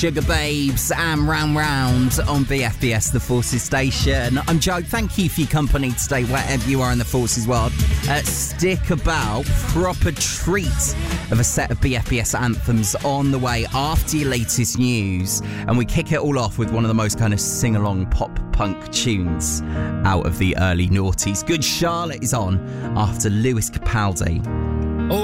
Sugar Babes and Round Round on BFBS, the Forces station. I'm Joe. Thank you for your company today, wherever you are in the Forces world. Stick about. Proper treat of a set of BFBS anthems on the way after your latest news. And we kick it all off with one of the most kind of sing-along pop-punk tunes out of the early noughties. Good Charlotte is on after Lewis Capaldi.